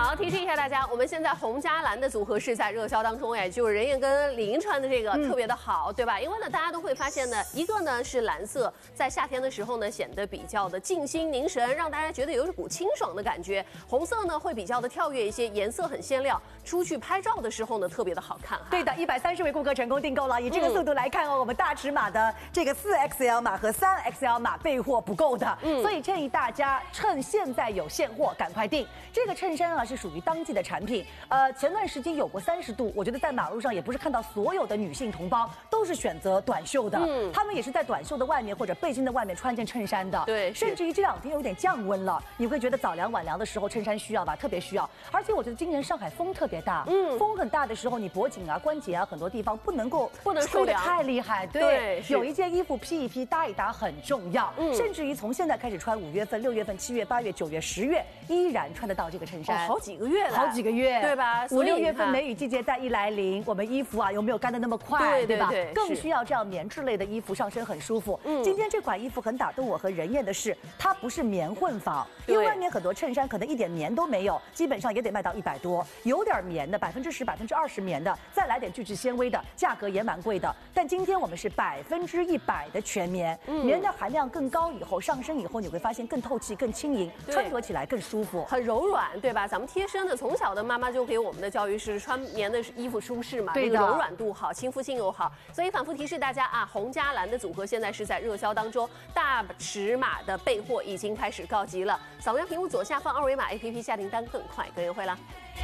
好，提示一下大家，我们现在红加蓝的组合是在热销当中，就是任燕跟李英穿的这个特别的好，对吧？因为呢，大家都会发现呢，一个呢是蓝色，在夏天的时候呢显得比较的静心凝神，让大家觉得有一股清爽的感觉。红色呢会比较的跳跃一些，颜色很鲜亮，出去拍照的时候呢特别的好看哈。 对的，130位顾客成功订购了。以这个速度来看哦，我们大尺码的这个4XL 码和3XL 码备货不够的，所以建议大家趁现在有现货赶快订。这个衬衫啊是属于当季的产品，前段时间有过30度，我觉得在马路上也不是看到所有的女性同胞都是选择短袖的，她们也是在短袖的外面或者背心的外面穿件衬衫的， 对， 甚至于这2天有点降温了，你会觉得早凉晚凉的时候衬衫需要吧，特别需要。而且我觉得今年上海风特别大，风很大的时候，你脖颈啊、关节啊很多地方不能吹得太厉害，对，有一件衣服披一披、搭一搭很重要，甚至于从现在开始穿5月份、6月份、7月、8月、9月、10月依然穿得到这个衬衫， 好几个月了， 好几个月， 对吧 ？5、6月份梅雨季节再一来临，我们衣服啊有没有干得那么快，对吧？更需要这样棉质类的衣服，上身很舒服。今天这款衣服很打动我和任燕的是，它不是棉混纺，因为外面很多衬衫可能一点棉都没有，基本上也得卖到100多，有点棉的10%、20%棉的，再来点聚酯纤维的，价格也蛮贵的。但今天我们是100%的全棉，棉的含量更高以后，上身以后你会发现更透气、更轻盈，穿着起来更舒服， 很柔软，对吧？咱们贴身的，从小的妈妈就给我们的教育是穿棉的衣服舒适嘛， 对的， 柔软度好，亲肤性又好，所以反复提示大家啊，红加蓝的组合现在是在热销当中，大尺码的备货已经开始告急了。扫描屏幕左下方2维码 APP 下订单更快更优惠啦。